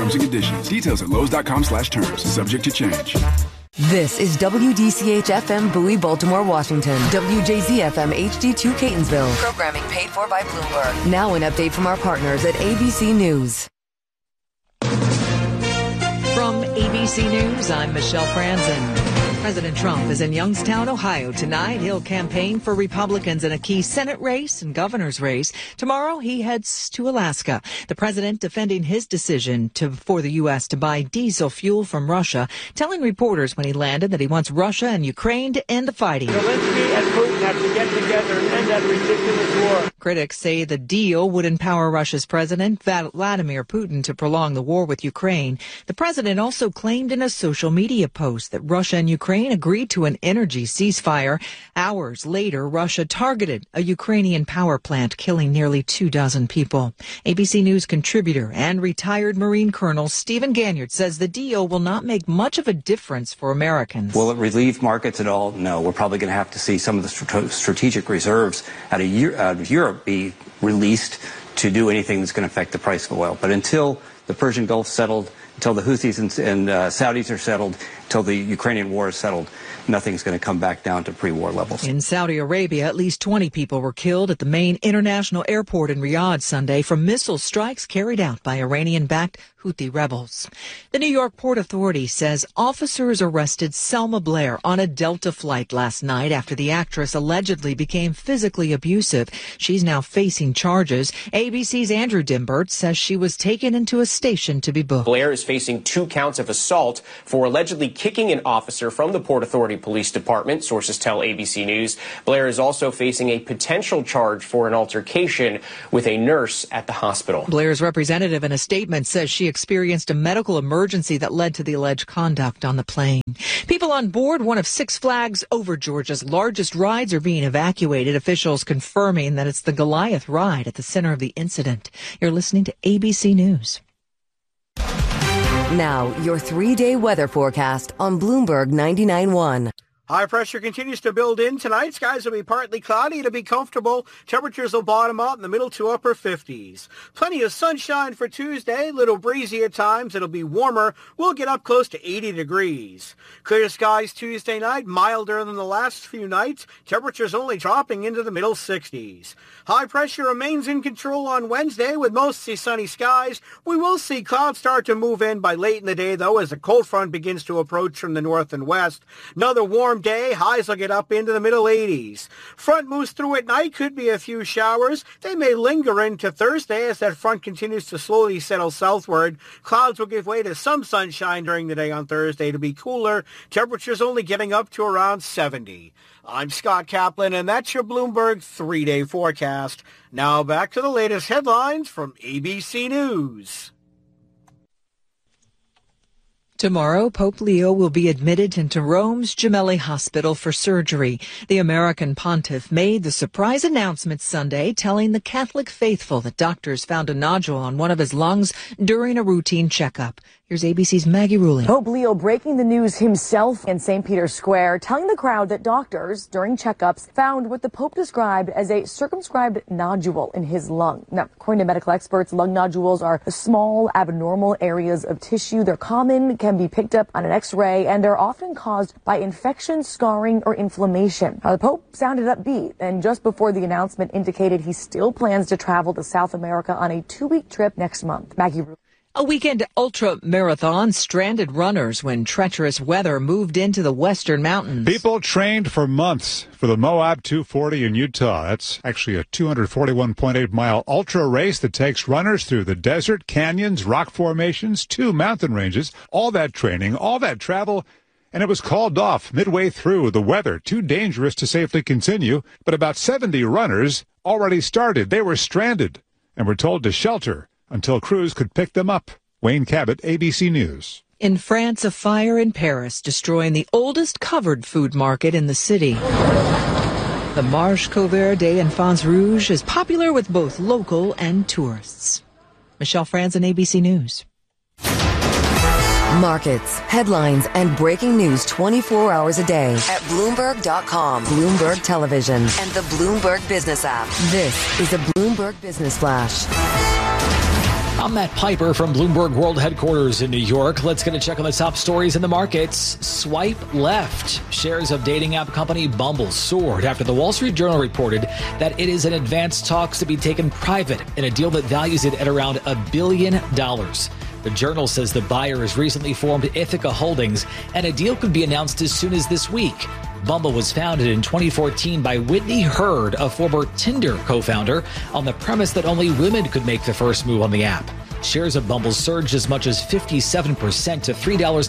terms and conditions. Details at Lowe's.com/terms. Subject to change. This is WDCH-FM Bowie, Baltimore, Washington. WJZ-FM HD2 Catonsville. Programming paid for by Bloomberg. Now an update from our partners at ABC News. From ABC News, I'm Michelle Franzen. President Trump is in Youngstown, Ohio tonight. He'll campaign for Republicans in a key Senate race and governor's race. Tomorrow, he heads to Alaska. The president defending his decision for the U.S. to buy diesel fuel from Russia, telling reporters when he landed that he wants Russia and Ukraine to end the fighting. Zelensky and Putin have to get together and end that ridiculous war. Critics say the deal would empower Russia's President Vladimir Putin to prolong the war with Ukraine. The president also claimed in a social media post that Russia and Ukraine agreed to an energy ceasefire. Hours later, Russia targeted a Ukrainian power plant, killing nearly 24 people. ABC News contributor and retired Marine Colonel Stephen Ganyard says the deal will not make much of a difference for Americans. Will it relieve markets at all? No. We're probably going to have to see some of the strategic reserves out of Europe be released to do anything that's going to affect the price of oil. But until the Persian Gulf settled, until the Houthis and Saudis are settled, until the Ukrainian war is settled, nothing's going to come back down to pre-war levels. In Saudi Arabia, at least 20 people were killed at the main international airport in Riyadh Sunday from missile strikes carried out by Iranian-backed Houthi rebels. The New York Port Authority says officers arrested Selma Blair on a Delta flight last night after the actress allegedly became physically abusive. She's now facing charges. ABC's Andrew Dimbert says she was taken into a station to be booked. Blair is facing 2 counts of assault for allegedly kicking an officer from the Port Authority Police Department, sources tell ABC News. Blair is also facing a potential charge for an altercation with a nurse at the hospital. Blair's representative in a statement says she experienced a medical emergency that led to the alleged conduct on the plane. People on board one of Six Flags Over Georgia's largest rides are being evacuated, officials confirming that it's the Goliath ride at the center of the incident. You're listening to ABC News. Now, your 3-day weather forecast on Bloomberg 99.1. High pressure continues to build in tonight. Skies will be partly cloudy. It'll be comfortable. Temperatures will bottom out in the middle to upper 50s. Plenty of sunshine for Tuesday. Little breezy at times. It'll be warmer. We'll get up close to 80 degrees. Clear skies Tuesday night. Milder than the last few nights. Temperatures only dropping into the middle 60s. High pressure remains in control on Wednesday with mostly sunny skies. We will see clouds start to move in by late in the day, though, as the cold front begins to approach from the north and west. Another warm day. Highs will get up into the middle 80s. Front moves through at night. Could be a few showers. They may linger into Thursday as that front continues to slowly settle southward. Clouds will give way to some sunshine during the day on Thursday to be cooler. Temperatures only getting up to around 70. I'm Scott Kaplan, and that's your Bloomberg 3-day forecast. Now back to the latest headlines from ABC News. Tomorrow, Pope Leo will be admitted into Rome's Gemelli Hospital for surgery. The American pontiff made the surprise announcement Sunday, telling the Catholic faithful that doctors found a nodule on one of his lungs during a routine checkup. Here's ABC's Maggie Rulli. Pope Leo breaking the news himself in St. Peter's Square, telling the crowd that doctors, during checkups, found what the Pope described as a circumscribed nodule in his lung. Now, according to medical experts, lung nodules are small, abnormal areas of tissue. They're common, can be picked up on an X-ray, and they're often caused by infection, scarring, or inflammation. Now, the Pope sounded upbeat, and just before the announcement indicated he still plans to travel to South America on a 2-week trip next month. Maggie Rulli. A weekend ultra-marathon stranded runners when treacherous weather moved into the western mountains. People trained for months for the Moab 240 in Utah. That's actually a 241.8-mile ultra race that takes runners through the desert, canyons, rock formations, 2 mountain ranges. All that training, all that travel, and it was called off midway through. The weather too dangerous to safely continue. But about 70 runners already started. They were stranded and were told to shelter until crews could pick them up. Wayne Cabot, ABC News. In France, a fire in Paris destroying the oldest covered food market in the city. The Marché Couvert des Enfants Rouges is popular with both local and tourists. Michelle Franzen, ABC News. Markets, headlines, and breaking news 24 hours a day at Bloomberg.com, Bloomberg Television, and the Bloomberg Business app. This is a Bloomberg Business Flash. I'm Matt Piper from Bloomberg World Headquarters in New York. Let's get a check on the top stories in the markets. Swipe left. Shares of dating app company Bumble soared after the Wall Street Journal reported that it is in advanced talks to be taken private in a deal that values it at around $1 billion. The Journal says the buyer has recently formed Ithaca Holdings, and a deal could be announced as soon as this week. Bumble was founded in 2014 by Whitney Hurd, a former Tinder co-founder, on the premise that only women could make the first move on the app. Shares of Bumble surged as much as 57% to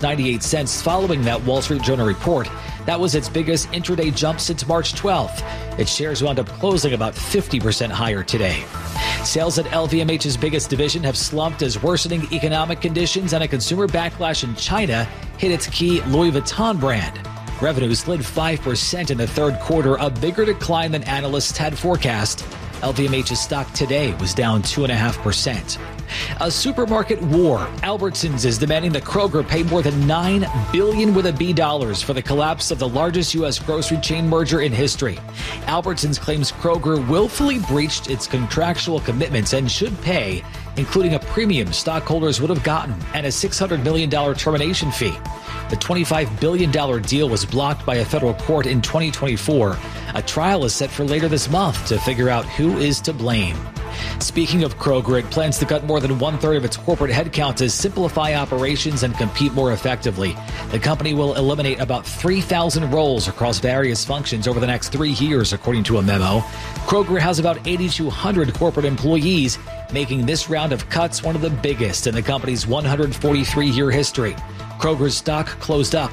$3.98 following that Wall Street Journal report. That was its biggest intraday jump since March 12th. Its shares wound up closing about 50% higher today. Sales at LVMH's biggest division have slumped as worsening economic conditions and a consumer backlash in China hit its key Louis Vuitton brand. Revenue slid 5% in the third quarter, a bigger decline than analysts had forecast. LVMH's stock today was down 2.5%. A supermarket war. Albertsons is demanding that Kroger pay more than $9 billion with a B dollars for the collapse of the largest U.S. grocery chain merger in history. Albertsons claims Kroger willfully breached its contractual commitments and should pay, including a premium stockholders would have gotten and a $600 million termination fee. The $25 billion deal was blocked by a federal court in 2024. A trial is set for later this month to figure out who is to blame. Speaking of Kroger, it plans to cut more than one-third of its corporate headcount to simplify operations and compete more effectively. The company will eliminate about 3,000 roles across various functions over the next 3 years, according to a memo. Kroger has about 8,200 corporate employees, making this round of cuts one of the biggest in the company's 143-year history. Kroger's stock closed up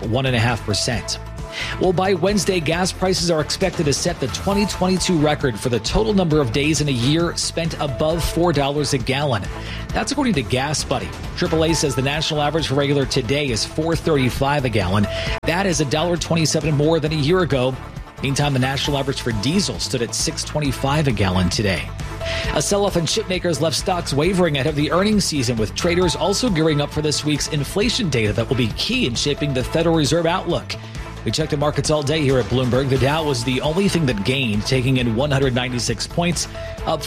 1.5%. Well, by Wednesday, gas prices are expected to set the 2022 record for the total number of days in a year spent above $4 a gallon. That's according to Gas Buddy. AAA says the national average for regular today is $4.35 a gallon. That is $1.27 more than a year ago. Meantime, the national average for diesel stood at $6.25 a gallon today. A sell-off in chip makers left stocks wavering ahead of the earnings season, with traders also gearing up for this week's inflation data that will be key in shaping the Federal Reserve outlook. We checked the markets all day here at Bloomberg. The Dow was the only thing that gained, taking in 196 points, up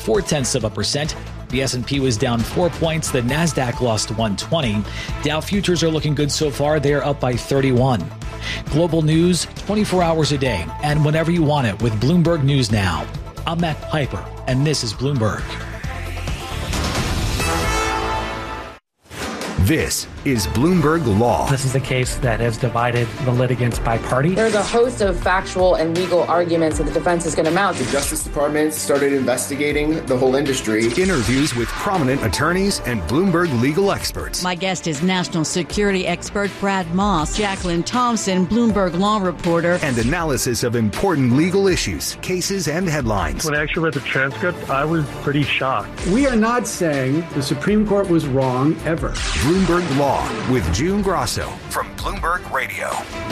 0.4%. The S&P was down 4 points. The Nasdaq lost 120. Dow futures are looking good so far. They are up by 31. Global news 24 hours a day and whenever you want it with Bloomberg News Now. I'm Matt Piper, and this is Bloomberg. This is Bloomberg Law. This is a case that has divided the litigants by party. There's a host of factual and legal arguments that the defense is going to mount. The Justice Department started investigating the whole industry. Interviews with prominent attorneys and Bloomberg legal experts. My guest is national security expert Brad Moss, Jacqueline Thompson, Bloomberg law reporter. And analysis of important legal issues, cases, and headlines. When I actually read the transcript, I was pretty shocked. We are not saying the Supreme Court was wrong ever. Bloomberg Law with June Grosso from Bloomberg Radio.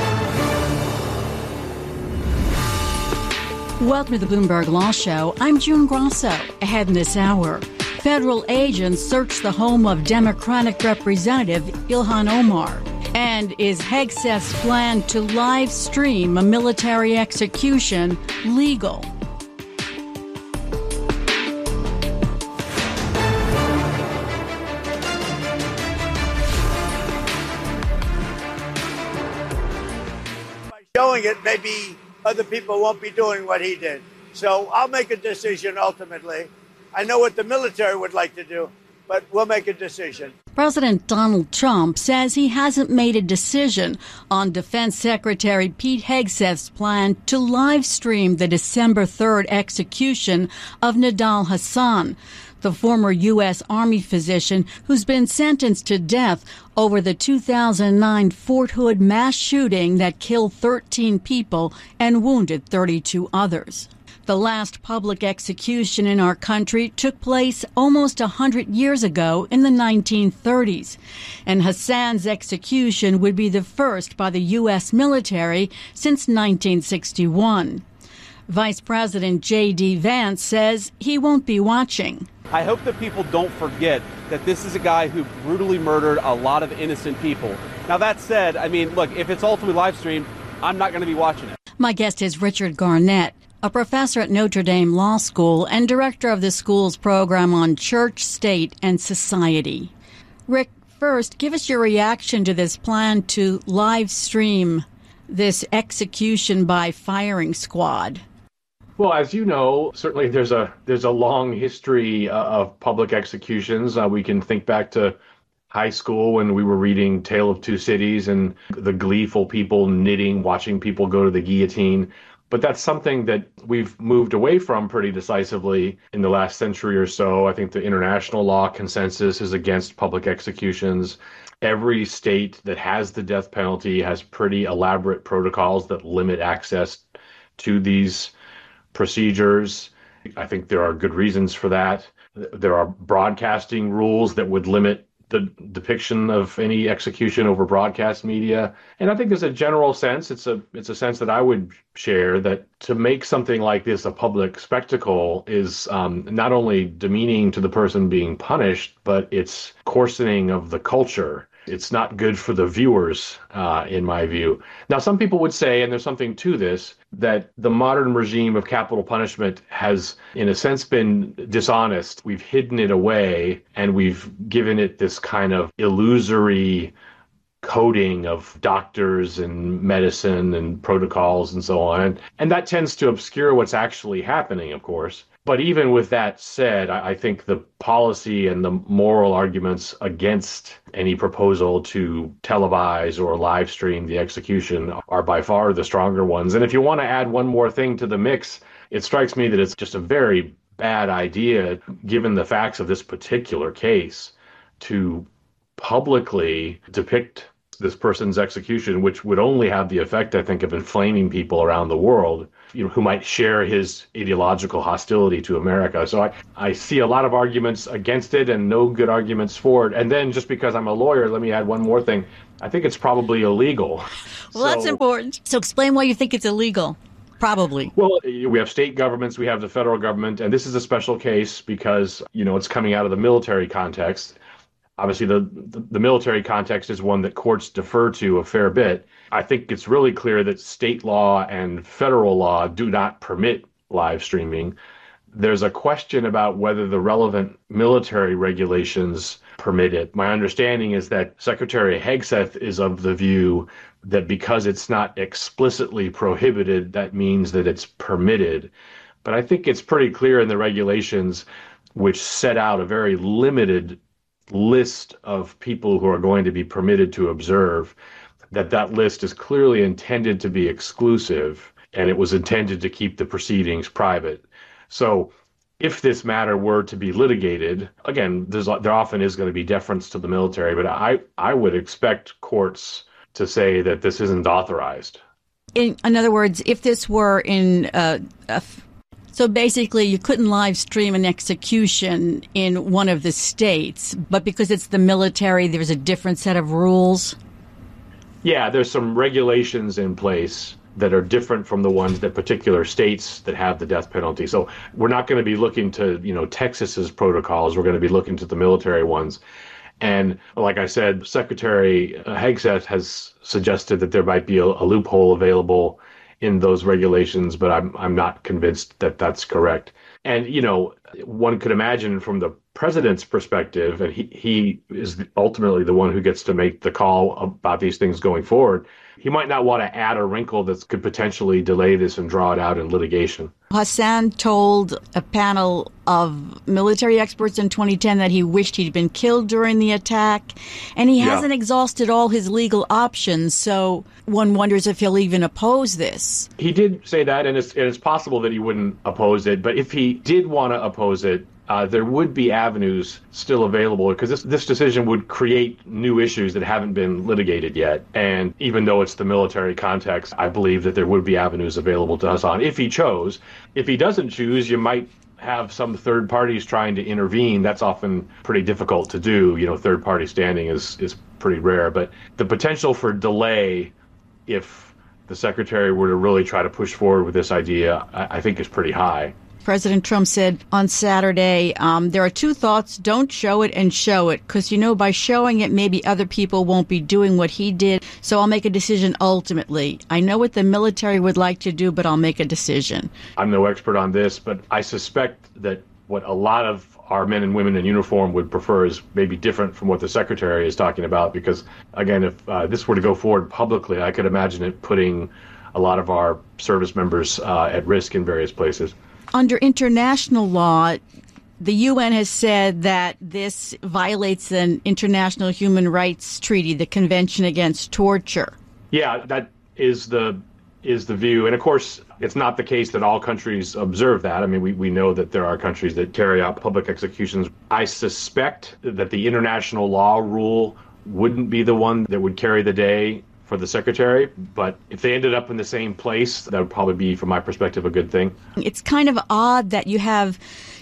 Welcome to the Bloomberg Law Show. I'm June Grosso. Ahead in this hour, federal agents search the home of Democratic Representative Ilhan Omar. And is Hegseth's plan to live stream a military execution legal? Showing it, maybe other people won't be doing what he did. So I'll make a decision ultimately. I know what the military would like to do, but we'll make a decision. President Donald Trump says he hasn't made a decision on Defense Secretary Pete Hegseth's plan to live stream the December 3rd execution of Nidal Hasan, the former U.S. Army physician who's been sentenced to death over the 2009 Fort Hood mass shooting that killed 13 people and wounded 32 others. The last public execution in our country took place almost 100 years ago in the 1930s, and Hassan's execution would be the first by the U.S. military since 1961. Vice President J.D. Vance says he won't be watching. I hope that people don't forget that this is a guy who brutally murdered a lot of innocent people. Now, that said, I mean, look, if it's ultimately live streamed, I'm not going to be watching it. My guest is Richard Garnett, a professor at Notre Dame Law School and director of the school's program on church, state, and society. Rick, first, give us your reaction to this plan to live stream this execution by firing squad. Well, as you know, certainly there's a long history of public executions. We can think back to high school when we were reading Tale of Two Cities and the gleeful people knitting, watching people go to the guillotine. But that's something that we've moved away from pretty decisively in the last century or so. I think the international law consensus is against public executions. Every state that has the death penalty has pretty elaborate protocols that limit access to these procedures. I think there are good reasons for that. There are broadcasting rules that would limit the depiction of any execution over broadcast media. And I think there's a general sense, it's a sense that I would share, that to make something like this a public spectacle is not only demeaning to the person being punished, but it's coarsening of the culture. It's not good for the viewers, in my view. Now, some people would say, and there's something to this, that the modern regime of capital punishment has, in a sense, been dishonest. We've hidden it away, and we've given it this kind of illusory coding of doctors and medicine and protocols and so on. And that tends to obscure what's actually happening, of course. But even with that said, I think the policy and the moral arguments against any proposal to televise or live stream the execution are by far the stronger ones. And if you want to add one more thing to the mix, it strikes me that it's just a very bad idea, given the facts of this particular case, to publicly depict this person's execution, which would only have the effect, I think, of inflaming people around the world, who might share his ideological hostility to America. So I see a lot of arguments against it and no good arguments for it. And then, just because I'm a lawyer, let me add one more thing. I think it's probably illegal. Well, that's important. So explain why you think it's illegal. Probably. Well, we have state governments, we have the federal government, and this is a special case because, it's coming out of the military context. Obviously, the military context is one that courts defer to a fair bit. I think it's really clear that state law and federal law do not permit live streaming. There's a question about whether the relevant military regulations permit it. My understanding is that Secretary Hegseth is of the view that because it's not explicitly prohibited, that means that it's permitted. But I think it's pretty clear in the regulations, which set out a very limited list of people who are going to be permitted to observe, that list is clearly intended to be exclusive, and it was intended to keep the proceedings private. So if this matter were to be litigated, again, there often is going to be deference to the military, but I would expect courts to say that this isn't authorized. In other words, if this were in so basically, you couldn't live stream an execution in one of the states, but because it's the military, there's a different set of rules? Yeah, there's some regulations in place that are different from the ones that particular states that have the death penalty. So we're not going to be looking to, Texas's protocols. We're going to be looking to the military ones. And like I said, Secretary Hegseth has suggested that there might be a loophole available in those regulations, but I'm not convinced that that's correct. And, one could imagine from the president's perspective, and he is ultimately the one who gets to make the call about these things going forward, he might not want to add a wrinkle that could potentially delay this and draw it out in litigation. Hassan told a panel of military experts in 2010 that he wished he'd been killed during the attack, and he hasn't exhausted all his legal options, so one wonders if he'll even oppose this. He did say that, and it's possible that he wouldn't oppose it, but if he did want to oppose it, there would be avenues still available, because this decision would create new issues that haven't been litigated yet. And even though it's the military context, I believe that there would be avenues available to Hassan if he chose. If he doesn't choose, you might have some third parties trying to intervene. That's often pretty difficult to do. Third party standing is pretty rare. But the potential for delay, if the secretary were to really try to push forward with this idea, I think is pretty high. President Trump said on Saturday, there are two thoughts: don't show it and show it, because, by showing it, maybe other people won't be doing what he did. So I'll make a decision ultimately. I know what the military would like to do, but I'll make a decision. I'm no expert on this, but I suspect that what a lot of our men and women in uniform would prefer is maybe different from what the secretary is talking about, because, again, if this were to go forward publicly, I could imagine it putting a lot of our service members at risk in various places. Under international law, the UN has said that this violates an international human rights treaty, the Convention Against Torture. Yeah, that is the view. And of course, it's not the case that all countries observe that. I mean, we know that there are countries that carry out public executions. I suspect that the international law rule wouldn't be the one that would carry the day for the secretary. But if they ended up in the same place, that would probably be, from my perspective, a good thing. It's kind of odd that you have,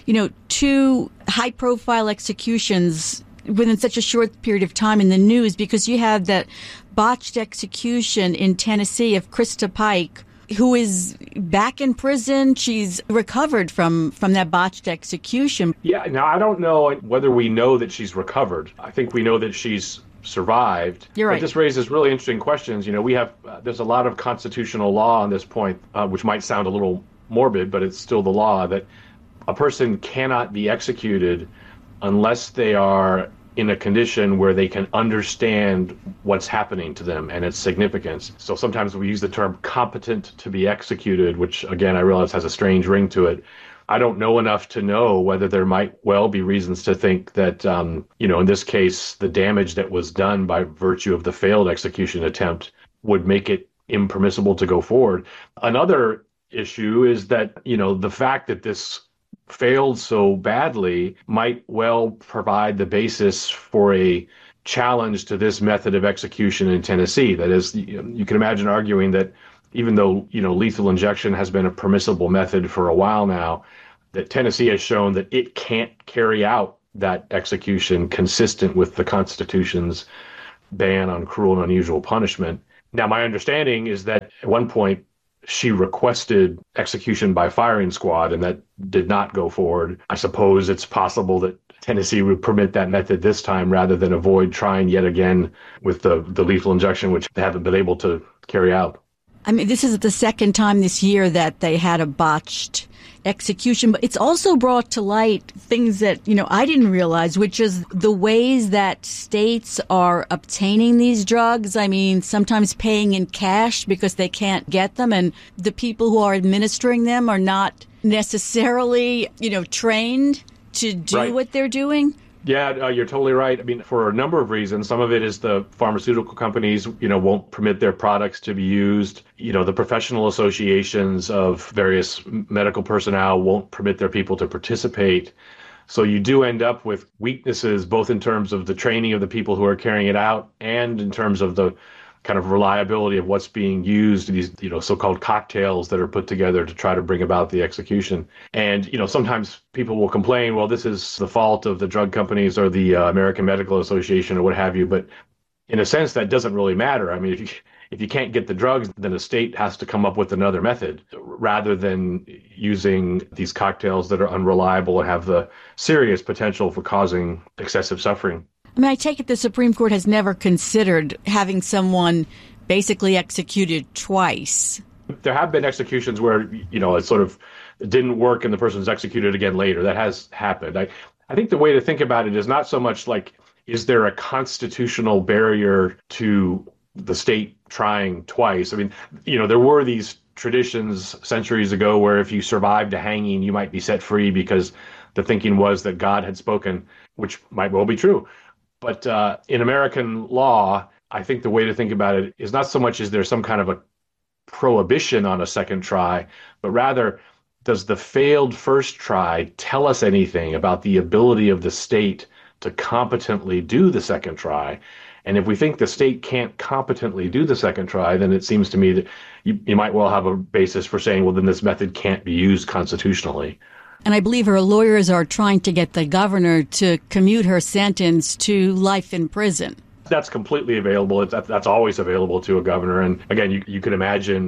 two high-profile executions within such a short period of time in the news, because you have that botched execution in Tennessee of Krista Pike, who is back in prison. She's recovered from that botched execution. Yeah, now I don't know whether we know that she's recovered. I think we know that she's survived. You're right. But this raises really interesting questions. We have there's a lot of constitutional law on this point, which might sound a little morbid, but it's still the law, that a person cannot be executed unless they are in a condition where they can understand what's happening to them and its significance. So sometimes we use the term competent to be executed, which, again, I realize has a strange ring to it. I don't know enough to know whether there might well be reasons to think that, in this case, the damage that was done by virtue of the failed execution attempt would make it impermissible to go forward. Another issue is that, the fact that this failed so badly might well provide the basis for a challenge to this method of execution in Tennessee. That is, you can imagine arguing that even though, lethal injection has been a permissible method for a while now, that Tennessee has shown that it can't carry out that execution consistent with the Constitution's ban on cruel and unusual punishment. Now, my understanding is that at one point, she requested execution by firing squad, and that did not go forward. I suppose it's possible that Tennessee would permit that method this time rather than avoid trying yet again with the lethal injection, which they haven't been able to carry out. I mean, this is the second time this year that they had a botched execution, but it's also brought to light things that, I didn't realize, which is the ways that states are obtaining these drugs. I mean, sometimes paying in cash because they can't get them, and the people who are administering them are not necessarily, trained to do what they're doing. Yeah, you're totally right. I mean, for a number of reasons. Some of it is the pharmaceutical companies, won't permit their products to be used. The professional associations of various medical personnel won't permit their people to participate. So you do end up with weaknesses, both in terms of the training of the people who are carrying it out and in terms of the kind of reliability of what's being used, these, so-called cocktails that are put together to try to bring about the execution. And, sometimes people will complain, well, this is the fault of the drug companies or the American Medical Association or what have you. But in a sense, that doesn't really matter. I mean, if you can't get the drugs, then a state has to come up with another method rather than using these cocktails that are unreliable and have the serious potential for causing excessive suffering. I mean, I take it the Supreme Court has never considered having someone basically executed twice. There have been executions where, it sort of didn't work and the person's executed again later. That has happened. I think the way to think about it is not so much like, is there a constitutional barrier to the state trying twice? I mean, there were these traditions centuries ago where if you survived a hanging, you might be set free because the thinking was that God had spoken, which might well be true. But in American law, I think the way to think about it is not so much is there some kind of a prohibition on a second try, but rather, does the failed first try tell us anything about the ability of the state to competently do the second try? And if we think the state can't competently do the second try, then it seems to me that you might well have a basis for saying, well, then this method can't be used constitutionally. And I believe her lawyers are trying to get the governor to commute her sentence to life in prison. That's completely available. That's always available to a governor. And again, you can imagine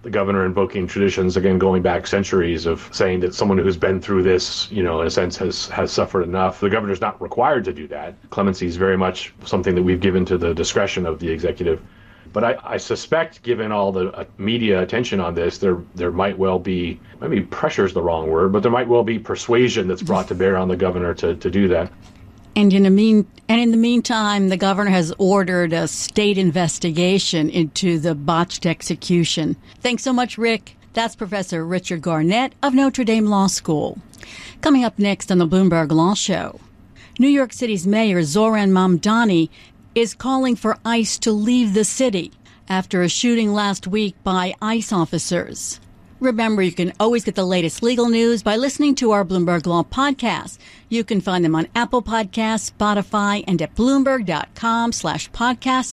the governor invoking traditions, again, going back centuries of saying that someone who's been through this, in a sense, has suffered enough. The governor's not required to do that. Clemency is very much something that we've given to the discretion of the executive. But I suspect, given all the media attention on this, there might well be, maybe pressure is the wrong word, but there might well be persuasion that's brought to bear on the governor to do that. And in the meantime, the governor has ordered a state investigation into the botched execution. Thanks so much, Rick. That's Professor Richard Garnett of Notre Dame Law School. Coming up next on the Bloomberg Law Show, New York City's Mayor Zohran Mamdani is calling for ICE to leave the city after a shooting last week by ICE officers. Remember, you can always get the latest legal news by listening to our Bloomberg Law podcasts. You can find them on Apple Podcasts, Spotify, and at Bloomberg.com/podcasts.